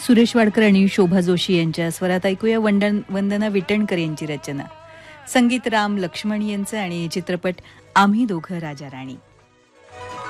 सुरेश वाडकर आणि शोभा जोशी यांच्या स्वरात ऐकूया वंदना विटणकर यांची रचना. संगीत राम लक्ष्मण यांचं आणि चित्रपट आम्ही दोघं राजा राणी.